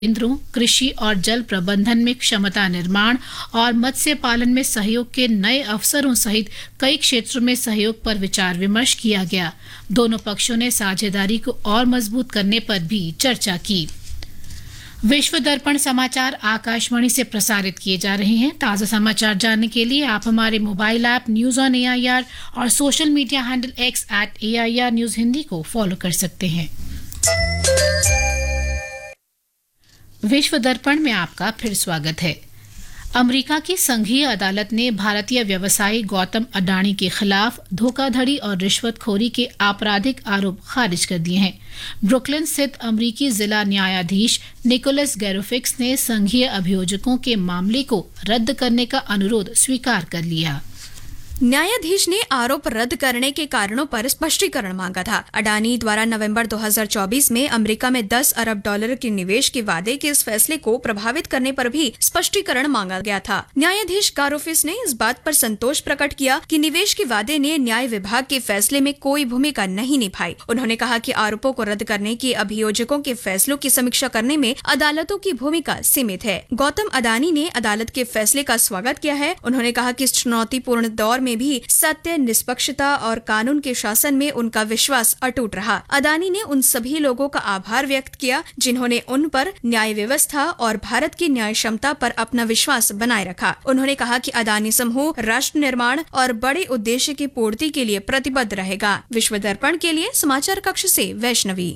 केंद्रों, कृषि और जल प्रबंधन में क्षमता निर्माण और मत्स्य पालन में सहयोग के नए अवसरों सहित कई क्षेत्रों में सहयोग पर विचार विमर्श किया गया। दोनों पक्षों ने साझेदारी को और मजबूत करने पर भी चर्चा की। विश्व दर्पण समाचार आकाशवाणी से प्रसारित किए जा रहे हैं। ताज़ा समाचार जानने के लिए आप हमारे mobile app news on AIR और social media handle X @AIR News Hindi को फॉलो कर सकते हैं। विश्व दर्पण में आपका फिर स्वागत है। अमेरिका की संघीय अदालत ने भारतीय व्यवसायी गौतम अडानी के खिलाफ धोखाधड़ी और रिश्वतखोरी के आपराधिक आरोप खारिज कर दिए हैं। ब्रुकलिन स्थित अमेरिकी जिला न्यायाधीश निकोलस गैरोफिक्स ने संघीय अभियोजकों के मामले को रद्द करने का अनुरोध स्वीकार कर लिया। न्यायाधीश ने आरोप रद्द करने के कारणों पर स्पष्टीकरण मांगा था। अडानी द्वारा नवंबर 2024 में अमेरिका में $10 अरब के निवेश के वादे के इस फैसले को प्रभावित करने पर भी स्पष्टीकरण मांगा गया था। न्यायाधीश गारोफिस ने इस बात पर संतोष प्रकट किया कि निवेश के वादे ने न्याय विभाग के फैसले में कोई भूमिका नहीं निभाई। उन्होंने कहा कि आरोपों को रद्द करने के अभियोजकों के फैसलों की समीक्षा करने में अदालतों की भूमिका सीमित है। गौतम अडानी ने अदालत के फैसले का स्वागत किया है। उन्होंने कहा कि इस चुनौतीपूर्ण दौर में भी सत्य, निष्पक्षता और कानून के शासन में उनका विश्वास अटूट रहा। अडानी ने उन सभी लोगों का आभार व्यक्त किया जिन्होंने उन पर, न्याय व्यवस्था और भारत की न्याय क्षमता पर अपना विश्वास बनाए रखा। उन्होंने कहा कि अडानी समूह राष्ट्र निर्माण और बड़े उद्देश्य की पूर्ति के लिए प्रतिबद्ध रहेगा। विश्व दर्पण के लिए समाचार कक्ष से वैष्णवी।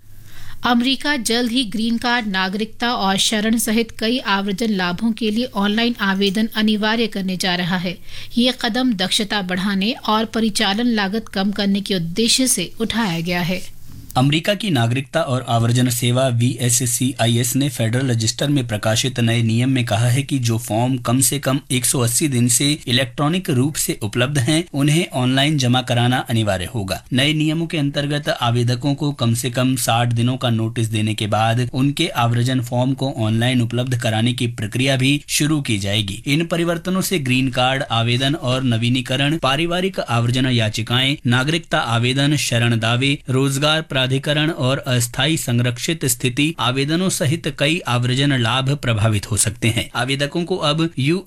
अमेरिका जल्द ही ग्रीन कार्ड, नागरिकता और शरण सहित कई आव्रजन लाभों के लिए ऑनलाइन आवेदन अनिवार्य करने जा रहा है। ये कदम दक्षता बढ़ाने और परिचालन लागत कम करने के उद्देश्य से उठाया गया है। अमेरिका की नागरिकता और आवर्जन सेवा VSCIS ने फेडरल रजिस्टर में प्रकाशित नए नियम में कहा है कि जो फॉर्म कम से कम 180 दिन से इलेक्ट्रॉनिक रूप से उपलब्ध हैं, उन्हें ऑनलाइन जमा कराना अनिवार्य होगा। नए नियमों के अंतर्गत आवेदकों को कम से कम 60 दिनों का नोटिस देने के बाद उनके आवर्जन फॉर्म को ऑनलाइन उपलब्ध कराने की प्रक्रिया भी शुरू की जाएगी। इन परिवर्तनों से ग्रीन कार्ड आवेदन और नवीनीकरण, पारिवारिक आवर्जन याचिकाएं, नागरिकता आवेदन, शरण दावे, रोजगार प्राधिकरण और अस्थायी संरक्षित स्थिति आवेदनों सहित कई आवर्जन लाभ प्रभावित हो सकते हैं। आवेदकों को अब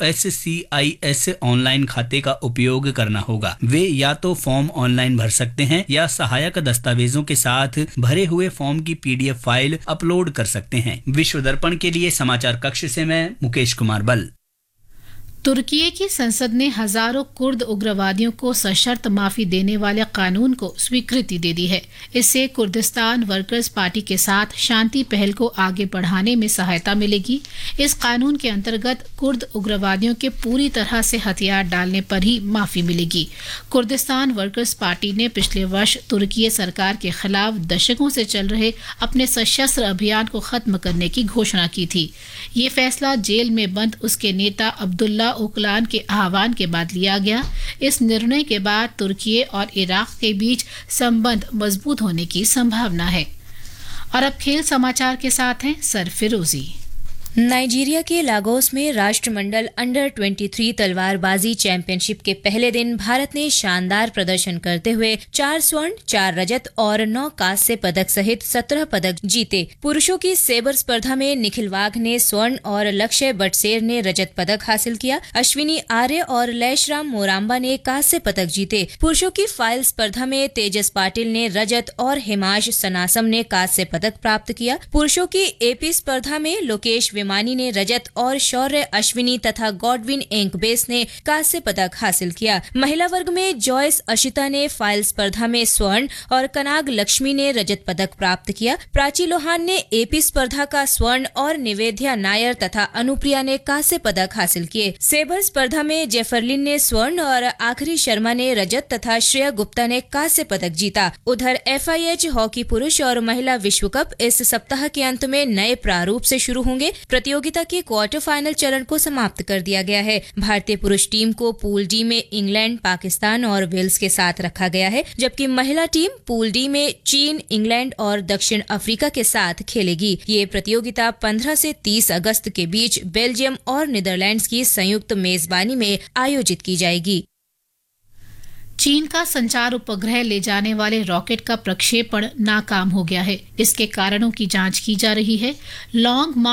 USCIS ऑनलाइन खाते का उपयोग करना होगा। वे या तो फॉर्म ऑनलाइन भर सकते हैं या सहायक दस्तावेजों के साथ भरे हुए फॉर्म की PDF फाइल अपलोड कर सकते हैं। विश्व दर्पण के लिए समाचार कक्ष से मैं मुकेश कुमार बल। तुर्की की संसद ने हजारों कुर्द उग्रवादियों को सशर्त माफी देने वाले कानून को स्वीकृति दे दी है। इससे कुर्दिस्तान वर्कर्स पार्टी के साथ शांति पहल को आगे बढ़ाने में सहायता मिलेगी। इस कानून के अंतर्गत कुर्द उग्रवादियों के पूरी तरह से हथियार डालने पर ही माफी मिलेगी। कुर्दिस्तान वर्कर्स पार्टी ने पिछले वर्ष तुर्की सरकार के खिलाफ दशकों से चल रहे अपने सशस्त्र अभियान को खत्म करने की घोषणा की थी। ये फैसला जेल में बंद उसके नेता अब्दुल्ला ओकलान के आह्वान के बाद लिया गया। इस निर्णय के बाद तुर्की और इराक के बीच संबंध मजबूत होने की संभावना है। और अब खेल समाचार के साथ हैं सरफिरोजी। नाइजीरिया के लागोस में राष्ट्रमंडल अंडर 23 तलवारबाजी चैंपियनशिप के पहले दिन भारत ने शानदार प्रदर्शन करते हुए 4 स्वर्ण, 4 रजत और 9 कांस्य पदक सहित 17 पदक जीते। पुरुषों की सेबर स्पर्धा में निखिल वाघ ने स्वर्ण और लक्ष्य बटसेर ने रजत पदक हासिल किया। अश्विनी आर्य और लैशराम मोराम्बा ने कांस्य पदक जीते। पुरुषों की फाइल स्पर्धा में तेजस पाटिल ने रजत और हिमाश सनासम ने कांस्य पदक प्राप्त किया। पुरुषों की AP स्पर्धा में लोकेश मानी ने रजत और शौर्य अश्विनी तथा गॉडविन एंकबेस ने कांस्य पदक हासिल किया। महिला वर्ग में जॉयस अशिता ने फाइल स्पर्धा में स्वर्ण और कनाग लक्ष्मी ने रजत पदक प्राप्त किया। प्राची लोहान ने AP स्पर्धा का स्वर्ण और निवेद्या नायर तथा अनुप्रिया ने कांस्य पदक हासिल किए। सेबर स्पर्धा में जेफरलिन ने स्वर्ण और आखरी शर्मा ने रजत तथा श्रेया गुप्ता ने कांस्य पदक जीता। उधर FIH हॉकी पुरुष और महिला विश्व कप इस सप्ताह के अंत में नए प्रारूप से शुरू होंगे। प्रतियोगिता के क्वार्टर फाइनल चरण को समाप्त कर दिया गया है। भारतीय पुरुष टीम को पूल D में इंग्लैंड, पाकिस्तान और वेल्स के साथ रखा गया है, जबकि महिला टीम पूल D में चीन, इंग्लैंड और दक्षिण अफ्रीका के साथ खेलेगी। ये प्रतियोगिता 15 से 30 अगस्त के बीच बेल्जियम और नीदरलैंड्स की संयुक्त मेजबानी में आयोजित की जाएगी। चीन का संचार उपग्रह ले जाने वाले रॉकेट का प्रक्षेपण नाकाम हो गया है। इसके कारणों की जांच की जा रही है। लॉन्ग